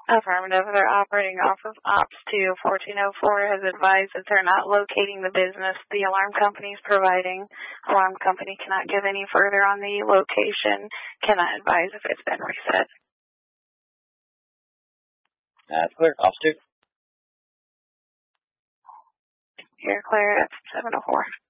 Affirmative. They're operating off of Ops 2. 1404 has advised that they're not locating the business the alarm company is providing. Alarm company cannot give any further on the location, cannot advise if it's been reset. That's clear. Ops 2. You're clear at 704.